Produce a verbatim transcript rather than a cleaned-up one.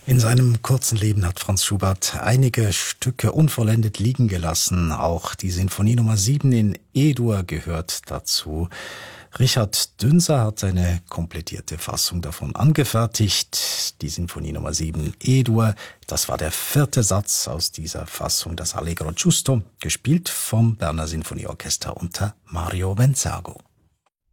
In seinem kurzen Leben hat Franz Schubert einige Stücke unvollendet liegen gelassen. Auch die Sinfonie Nummer sieben in E-Dur gehört dazu. Richard Dünser hat eine komplettierte Fassung davon angefertigt. Die Sinfonie Nummer sieben E-Dur, das war der vierte Satz aus dieser Fassung, das Allegro Giusto, gespielt vom Berner Sinfonieorchester unter Mario Benzago.